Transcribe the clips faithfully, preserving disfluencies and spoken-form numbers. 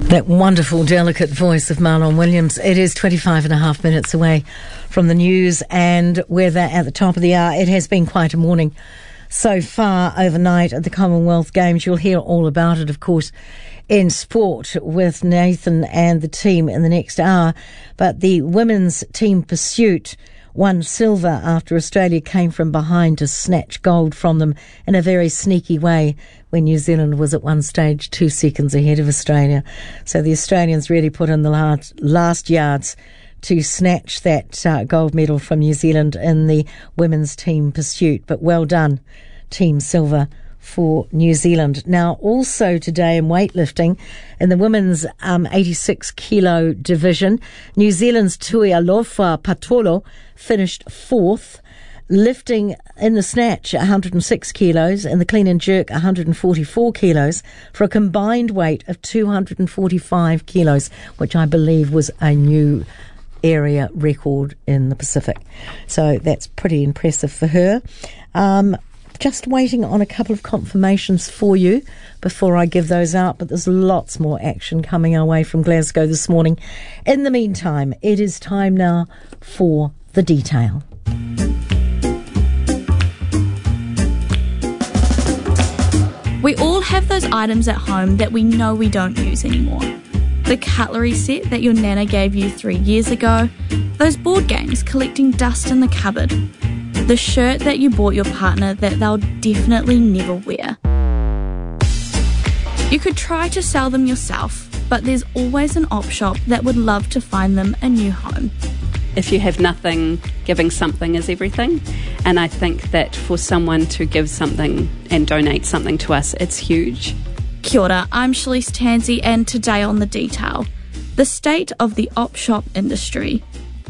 That wonderful, delicate voice of Marlon Williams. It is twenty-five and a half minutes away from the news and weather at the top of the hour. It has been quite a morning so far overnight at the Commonwealth Games. You'll hear all about it, of course, in sport with Nathan and the team in the next hour. But the women's team pursuit won silver after Australia came from behind to snatch gold from them in a very sneaky way when New Zealand was at one stage two seconds ahead of Australia. So the Australians really put in the last, last yards to snatch that uh, gold medal from New Zealand in the women's team pursuit. But well done, Team Silver, for New Zealand. Now, also today in weightlifting, in the women's um, eighty-six kilo division, New Zealand's Tuialofa Patolo finished fourth, lifting in the snatch one hundred six kilos and the clean and jerk one hundred forty-four kilos for a combined weight of two hundred forty-five kilos, which I believe was a new area record in the Pacific. So that's pretty impressive for her. Um, Just waiting on a couple of confirmations for you before I give those out, but there's lots more action coming our way from Glasgow this morning. In the meantime, it is time now for the detail. We all have those items at home that we know we don't use anymore. The cutlery set that your nana gave you three years ago, those board games collecting dust in the cupboard, the shirt that you bought your partner that they'll definitely never wear. You could try to sell them yourself, but there's always an op shop that would love to find them a new home. If you have nothing, giving something is everything. And I think that for someone to give something and donate something to us, it's huge. Kia ora, I'm Shalise Tansey, and today on The Detail, the state of the op shop industry.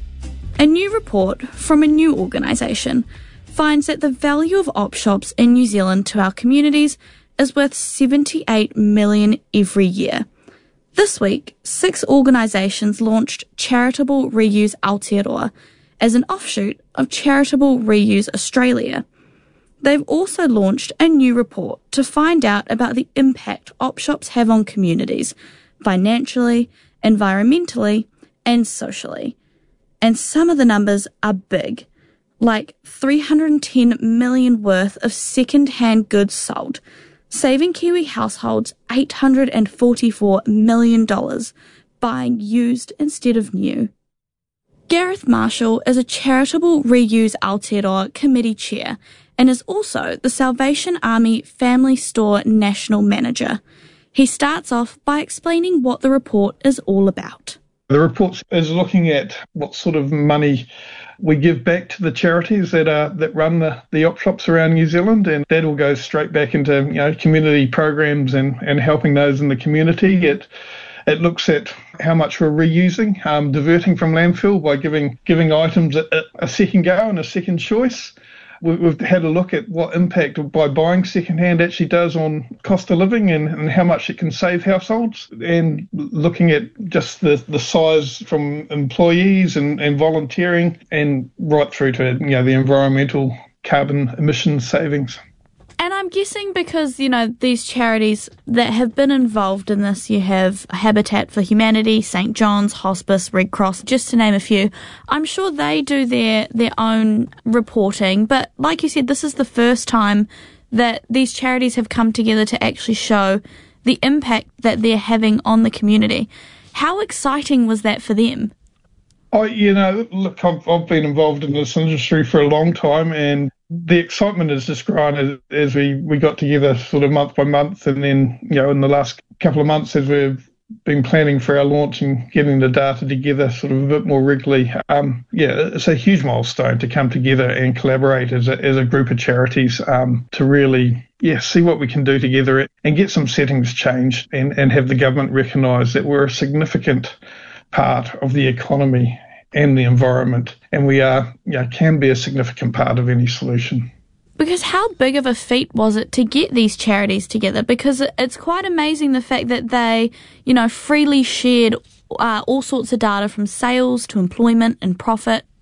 A new report from a new organisation finds that the value of op shops in New Zealand to our communities is worth seventy-eight million dollars every year. This week, six organisations launched Charitable Reuse Aotearoa as an offshoot of Charitable Reuse Australia. They've also launched a new report to find out about the impact op shops have on communities, financially, environmentally, and socially. And some of the numbers are big, like three hundred ten million dollars worth of second-hand goods sold, saving Kiwi households eight hundred forty-four million dollars, buying used instead of new. Gareth Marshall is a Charitable Reuse Aotearoa Committee Chair and is also the Salvation Army Family Store National Manager. He starts off by explaining what the report is all about. The report is looking at what sort of money we give back to the charities that are that run the, the op shops around New Zealand, and that will go straight back into you know community programs and, and helping those in the community. It it looks at how much we're reusing, um, diverting from landfill by giving giving items a, a second go and a second choice. We've had a look at what impact by buying secondhand actually does on cost of living and, and how much it can save households, and looking at just the, the size from employees and, and volunteering and right through to you know the environmental carbon emission savings. And I'm guessing because, you know, these charities that have been involved in this, you have Habitat for Humanity, Saint John's, Hospice, Red Cross, just to name a few. I'm sure they do their, their own reporting, but like you said, this is the first time that these charities have come together to actually show the impact that they're having on the community. How exciting was that for them? Oh, you know, look, I've, I've been involved in this industry for a long time, and the excitement has just grown as, as we, we got together sort of month by month, and then, you know, in the last couple of months as we've been planning for our launch and getting the data together sort of a bit more regularly. Um, yeah, it's a huge milestone to come together and collaborate as a, as a group of charities um, to really, yeah, see what we can do together and get some settings changed and, and have the government recognise that we're a significant part of the economy and the environment, and we are, you know, can be a significant part of any solution. Because how big of a feat was it to get these charities together? Because it's quite amazing the fact that they, you know, freely shared uh, all sorts of data from sales to employment and profit.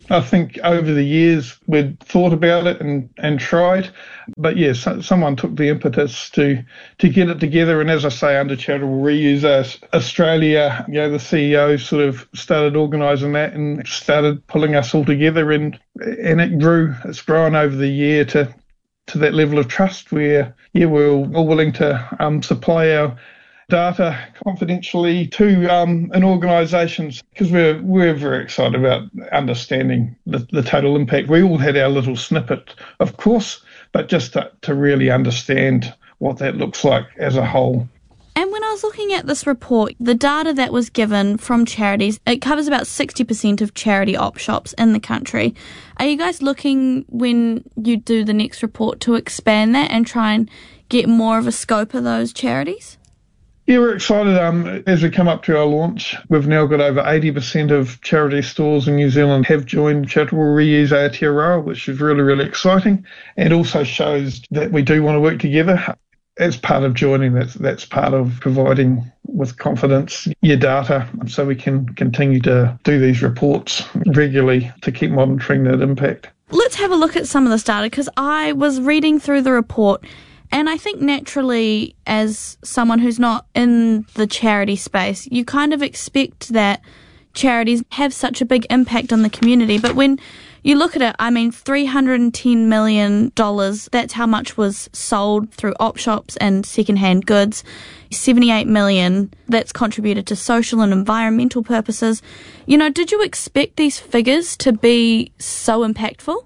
I think over the years we'd thought about it and, and tried, but yeah, so, someone took the impetus to to get it together. And as I say, under Charitable Reuse Australia, you know, the C E O sort of started organising that and started pulling us all together, and and it grew. It's grown over the year to to that level of trust where yeah, we're all willing to um, supply our data confidentially to um, an organisations, because we're we're very excited about understanding the, the total impact. We all had our little snippet, of course, but just to, to really understand what that looks like as a whole. And when I was looking at this report, the data that was given from charities, it covers about sixty percent of charity op shops in the country. Are you guys looking, when you do the next report, to expand that and try and get more of a scope of those charities? Yeah, we're excited. Um, as we come up to our launch, we've now got over eighty percent of charity stores in New Zealand have joined Charitable Reuse Aotearoa, which is really, really exciting, and also shows that we do want to work together. As part of joining, that's, that's part of providing with confidence your data so we can continue to do these reports regularly to keep monitoring that impact. Let's have a look at some of this data, because I was reading through the report, and I think naturally, as someone who's not in the charity space, you kind of expect that charities have such a big impact on the community. But when you look at it, I mean, three hundred ten million dollars, that's how much was sold through op shops and second-hand goods. seventy-eight million dollars, that's contributed to social and environmental purposes. You know, did you expect these figures to be so impactful?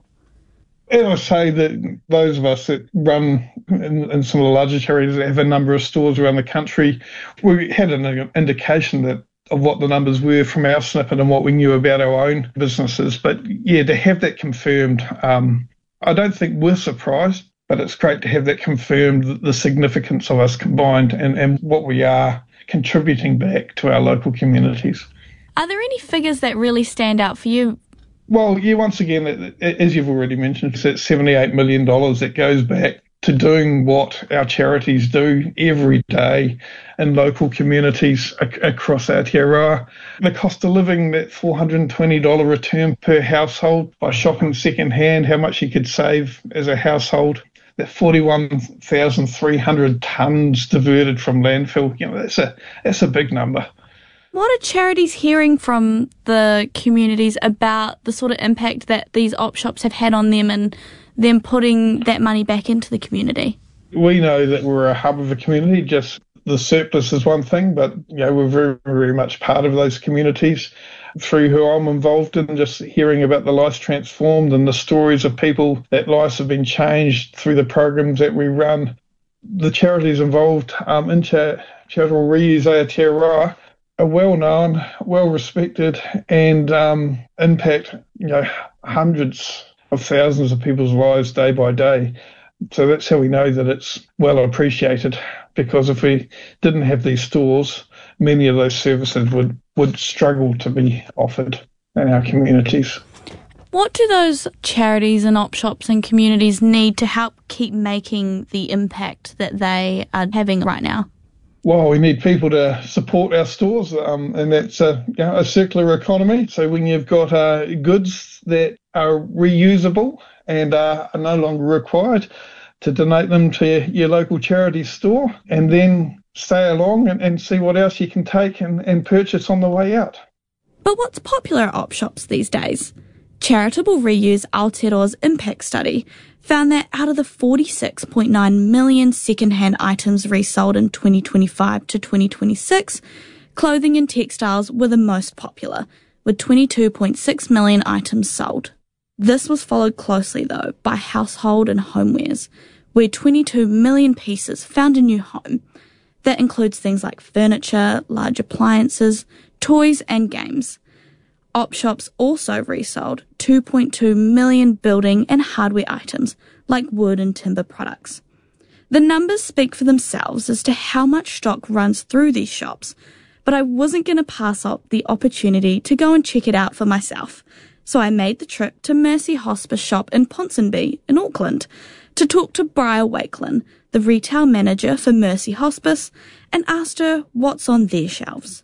As I say, that those of us that run in, in some of the larger charities that have a number of stores around the country, we had an indication that of what the numbers were from our snippet and what we knew about our own businesses. But yeah, to have that confirmed, um, I don't think we're surprised, but it's great to have that confirmed, the significance of us combined and, and what we are contributing back to our local communities. Are there any figures that really stand out for you? Well, yeah, once again, as you've already mentioned, it's that seventy-eight million dollars that goes back to doing what our charities do every day in local communities ac- across Aotearoa. The cost of living, that four hundred twenty dollars return per household by shopping second-hand, how much you could save as a household. That forty-one thousand three hundred tonnes diverted from landfill, you know, that's a that's a big number. What are charities hearing from the communities about the sort of impact that these op shops have had on them and them putting that money back into the community? We know that we're a hub of a community. Just the surplus is one thing, but you know, we're very, very much part of those communities through who I'm involved in, just hearing about the lives transformed and the stories of people that lives have been changed through the programs that we run. The charities involved um, in Ch- Charitable Reuse Aotearoa are well known, well respected, and um, impact you know hundreds of thousands of people's lives day by day. So that's how we know that it's well appreciated, because if we didn't have these stores, many of those services would, would struggle to be offered in our communities. What do those charities and op shops and communities need to help keep making the impact that they are having right now? Well, we need people to support our stores, um, and that's a, you know, a circular economy. So when you've got uh, goods that are reusable and uh, are no longer required, to donate them to your local charity store and then stay along and, and see what else you can take and, and purchase on the way out. But what's popular at op shops these days? Charitable Reuse Aotearoa's impact study found that out of the forty-six point nine million second-hand items resold in twenty twenty-five to twenty twenty-six, clothing and textiles were the most popular, with twenty-two point six million items sold. This was followed closely, though, by household and homewares, where twenty-two million pieces found a new home. That includes things like furniture, large appliances, toys and games. Op shops also resold two point two million building and hardware items like wood and timber products. The numbers speak for themselves as to how much stock runs through these shops, but I wasn't going to pass up the opportunity to go and check it out for myself. So I made the trip to Mercy Hospice shop in Ponsonby in Auckland to talk to Briar Wakelin, the retail manager for Mercy Hospice, and asked her what's on their shelves.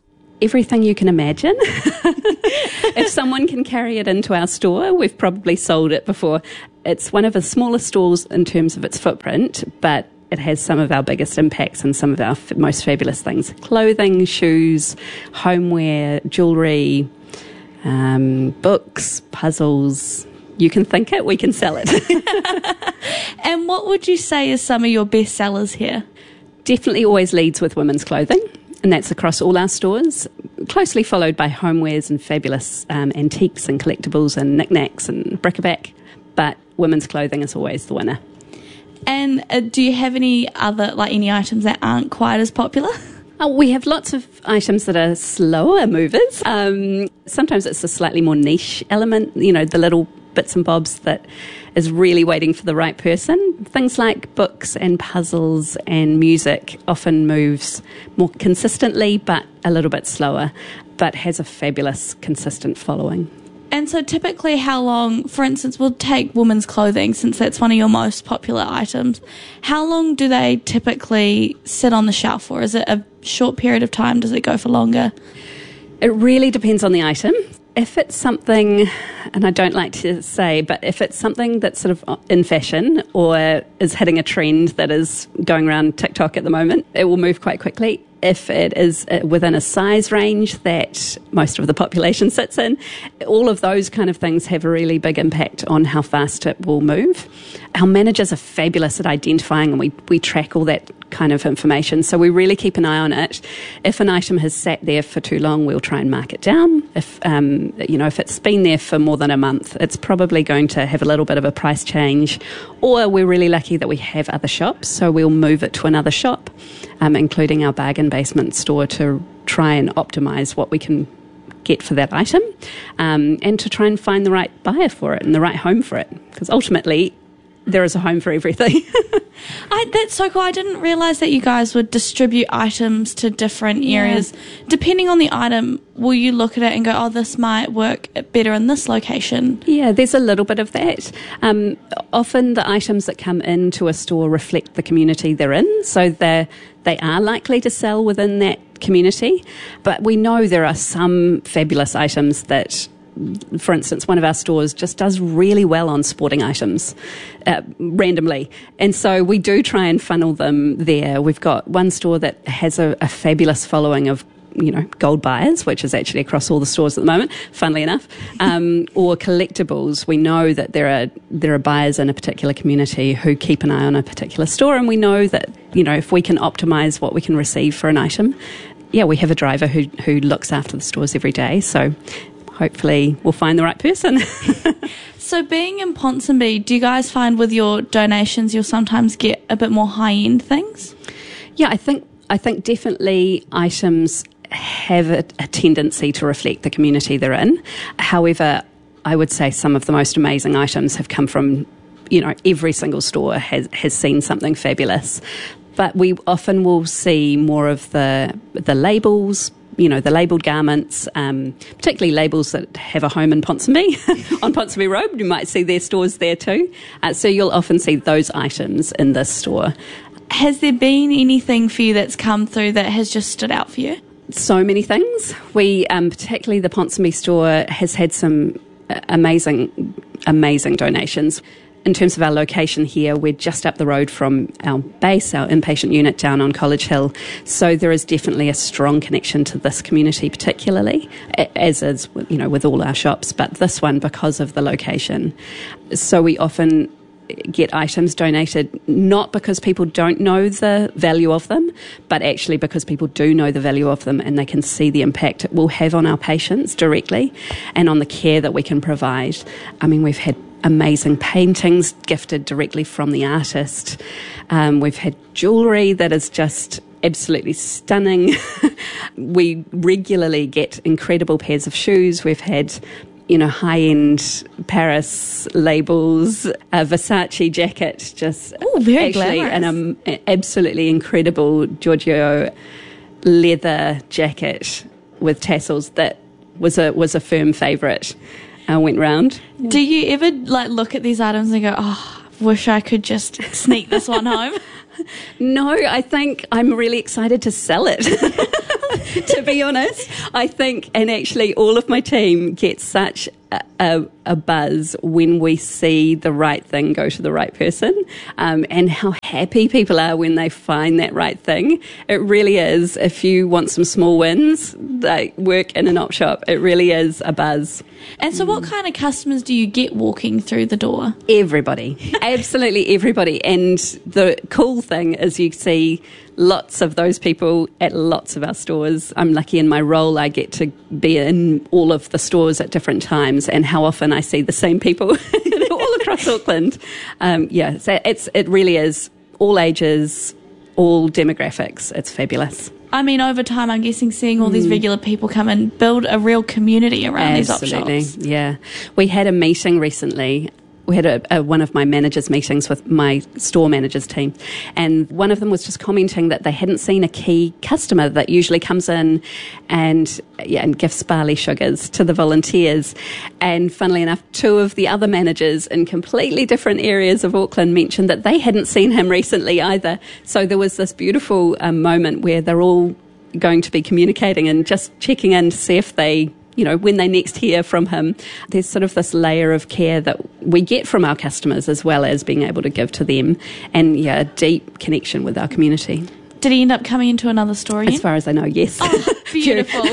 everything you can imagine. If someone can carry it into our store, we've probably sold it before. It's one of the smallest stores in terms of its footprint, but it has some of our biggest impacts and some of our f- most fabulous things. Clothing, shoes, homeware, jewellery, um, books, puzzles. You can think it, we can sell it. And what would you say is some of your best sellers here? Definitely always leads with women's clothing, and that's across all our stores, closely followed by homewares and fabulous um, antiques and collectibles and knickknacks and bric-a-brac, but women's clothing is always the winner. And uh, do you have any other, like any items that aren't quite as popular? Oh, we have lots of items that are slower movers. Um, sometimes it's a slightly more niche element, you know, the little bits and bobs that is really waiting for the right person. Things like books and puzzles and music often moves more consistently but a little bit slower, but has a fabulous consistent following. And so typically how long, for instance, we'll take women's clothing since that's one of your most popular items. How long do they typically sit on the shelf for? Is it a short period of time? Does it go for longer? It really depends on the item. If it's something, and I don't like to say, but if it's something that's sort of in fashion or is hitting a trend that is going around TikTok at the moment, it will move quite quickly. If it is within a size range that most of the population sits in, all of those kind of things have a really big impact on how fast it will move. Our managers are fabulous at identifying, and we, we track all that kind of information. So we really keep an eye on it. If an item has sat there for too long, we'll try and mark it down. If um, you know, if it's been there for more than a month, it's probably going to have a little bit of a price change. Or we're really lucky that we have other shops, so we'll move it to another shop, um, including our bargain basement store, to try and optimise what we can get for that item, um, and to try and find the right buyer for it and the right home for it, because ultimately there is a home for everything. I, that's so cool. I didn't realise that you guys would distribute items to different Yeah. areas. Depending on the item, will you look at it and go, oh, this might work better in this location? Yeah, there's a little bit of that. Um, often the items that come into a store reflect the community they're in, so they're, they are likely to sell within that community. But we know there are some fabulous items that, for instance, one of our stores just does really well on sporting items uh, randomly. And so we do try and funnel them there. We've got one store that has a, a fabulous following of, you know, gold buyers, which is actually across all the stores at the moment, funnily enough, um, or collectibles. We know that there are there are buyers in a particular community who keep an eye on a particular store, and we know that, you know, if we can optimise what we can receive for an item, yeah, we have a driver who who looks after the stores every day, so hopefully we'll find the right person. So being in Ponsonby, do you guys find with your donations you'll sometimes get a bit more high-end things? Yeah, I think I think definitely items have a, a tendency to reflect the community they're in. However, I would say some of the most amazing items have come from, you know, every single store has, has seen something fabulous. But we often will see more of the the labels, you know, the labelled garments, um, particularly labels that have a home in Ponsonby, on Ponsonby Road. You might see their stores there too. Uh, so you'll often see those items in this store. Has there been anything for you that's come through that has just stood out for you? So many things. We, um, particularly the Ponsonby store, has had some amazing, amazing donations. In terms of our location here, we're just up the road from our base, our inpatient unit down on College Hill. So there is definitely a strong connection to this community particularly, as is, you know, with all our shops, but this one because of the location. So we often get items donated not because people don't know the value of them, but actually because people do know the value of them and they can see the impact it will have on our patients directly and on the care that we can provide. I mean, we've had amazing paintings gifted directly from the artist. Um, we've had jewellery that is just absolutely stunning. We regularly get incredible pairs of shoes. We've had, you know, high-end Paris labels, a Versace jacket, just Ooh, very actually glamorous. an um, absolutely incredible Giorgio leather jacket with tassels that was a was a firm favourite. I uh, went round. Yeah. Do you ever like look at these items and go, oh, wish I could just sneak this one home? No, I think I'm really excited to sell it. to be honest. I think, and actually all of my team gets such a, a, a buzz when we see the right thing go to the right person, um, and how happy people are when they find that right thing. It really is, if you want some small wins, they work in an op shop. It really is a buzz. And so what kind of customers do you get walking through the door? Everybody. Absolutely everybody. And the cool thing is you see lots of those people at lots of our stores. I'm lucky in my role I get to be in all of the stores at different times, and how often I see the same people all across Auckland. Um, yeah, so it's it really is all ages, all demographics. It's fabulous. I mean, over time, I'm guessing seeing all these regular people come and build a real community around Absolutely, these op shops. Yeah. We had a meeting recently. We had a, a, one of my managers' meetings with my store managers team, and one of them was just commenting that they hadn't seen a key customer that usually comes in and yeah, and gifts barley sugars to the volunteers. And funnily enough, two of the other managers in completely different areas of Auckland mentioned that they hadn't seen him recently either. So there was this beautiful um, moment where they're all going to be communicating and just checking in to see if they, you know, when they next hear from him. There's sort of this layer of care that we get from our customers, as well as being able to give to them, and yeah, a deep connection with our community. Did he end up coming into another store again? As far as I know, yes. Oh, beautiful.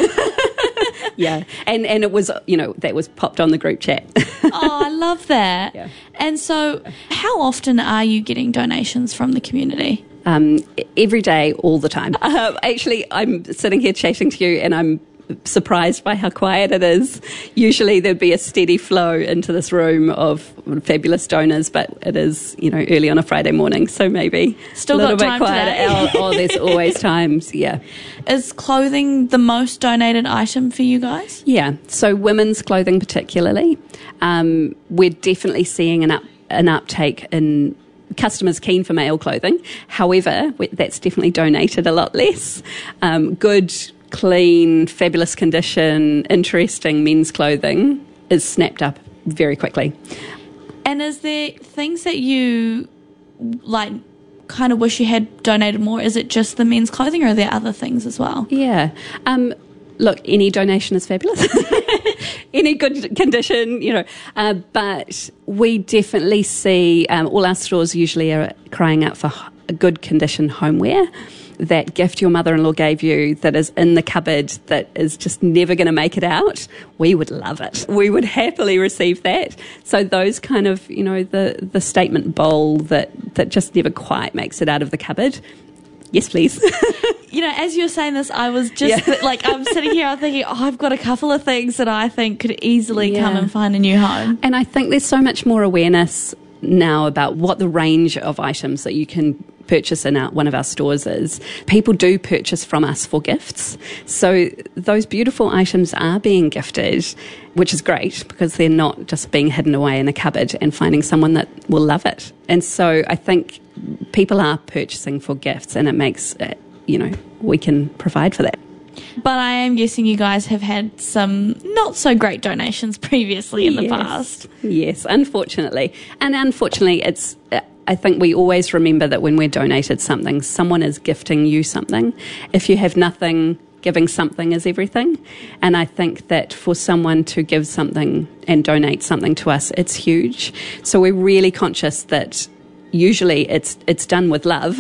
Yeah, and and it was, you know, that was popped on the group chat. Oh, I love that. Yeah. And so how often are you getting donations from the community? Um, every day, all the time. Uh, actually, I'm sitting here chatting to you and I'm surprised by how quiet it is. Usually there'd be a steady flow into this room of fabulous donors, but it is, you know, early on a Friday morning, so maybe Still a little got bit time quieter. today. Oh, there's always times, yeah. Is clothing the most donated item for you guys? Yeah, so women's clothing particularly. Um, we're definitely seeing an up, an uptake in customers keen for male clothing. However, that's definitely donated a lot less. Um, good, clean, fabulous condition, interesting men's clothing is snapped up very quickly. And is there things that you like kind of wish you had donated more? Is it just the men's clothing, or are there other things as well? Yeah. Um, look, any donation is fabulous. Any good condition, you know. Uh, but we definitely see um, all our stores usually are crying out for a good condition homeware. That gift your mother-in-law gave you that is in the cupboard that is just never going to make it out, we would love it. We would happily receive that. So those kind of, you know, the, the statement bowl that, that just never quite makes it out of the cupboard, yes, please. You know, as you're saying this, I was just, Yeah. like, I'm sitting here, I'm thinking, oh, I've got a couple of things that I think could easily Yeah. come and find a new home. And I think there's so much more awareness now about what the range of items that you can purchase in our, one of our stores is. People do purchase from us for gifts. So those beautiful items are being gifted, which is great because they're not just being hidden away in a cupboard and finding someone that will love it. And so I think people are purchasing for gifts, and it makes, uh, you know, we can provide for that. But I am guessing you guys have had some not so great donations previously in the Yes. past. Yes, unfortunately. And unfortunately, it's, uh, I think we always remember that when we're donated something, someone is gifting you something. If you have nothing, giving something is everything. And I think that for someone to give something and donate something to us, it's huge. So we're really conscious that usually it's it's done with love.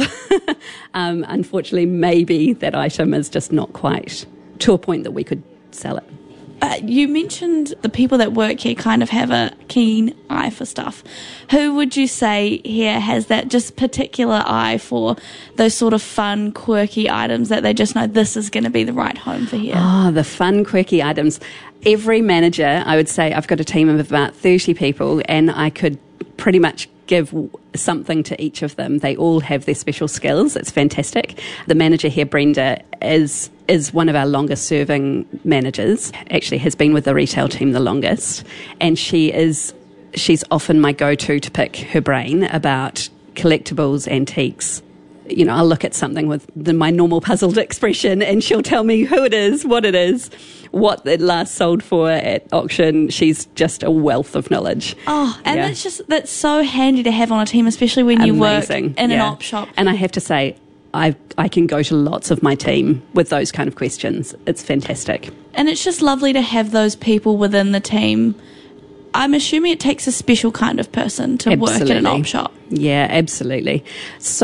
um, unfortunately, maybe that item is just not quite to a point that we could sell it. Uh, you mentioned the people that work here kind of have a keen eye for stuff. Who would you say here has that just particular eye for those sort of fun, quirky items that they just know this is going to be the right home for here? Oh, the fun, quirky items. Every manager, I would say, I've got a team of about thirty people, and I could pretty much give something to each of them. They all have their special skills. It's fantastic. The manager here, Brenda, is is one of our longest serving managers. Actually has been with the retail team the longest, and she is she's often my go-to to pick her brain about collectibles, antiques. You know, I'll look at something with the, my normal puzzled expression, and she'll tell me who it is, what it is, what it last sold for at auction. She's just a wealth of knowledge. Oh, and Yeah. that's just, that's so handy to have on a team, especially when you Amazing. work in an Yeah. op shop. And I have to say, I I can go to lots of my team with those kind of questions. It's fantastic. And it's just lovely to have those people within the team. I'm assuming it takes a special kind of person to Absolutely. work in an op shop. Yeah, absolutely. So